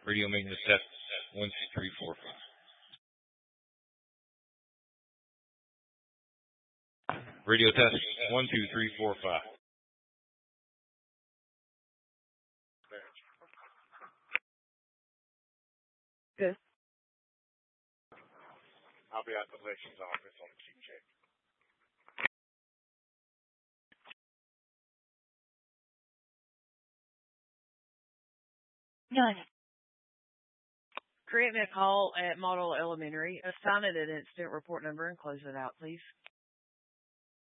Radio maintenance test 1, 2, 3, 4, 5. Radio test 1, 2, 3, 4, 5. Good. I'll be at the elections office on Tuesday. None. Create me a call at Model Elementary. Assign it an incident report number and close it out, please.